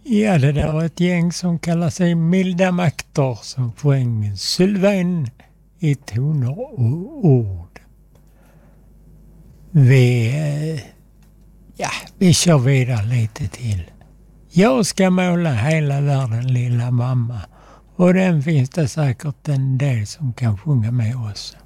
Ja, det där var ett gäng som kallar sig Milda Makter som sjöng Sylvain i toner och ord. Vi kör vidare lite till. Jag ska måla hela världen, lilla mamma. Och den finns det säkert en del som kan sjunga med oss.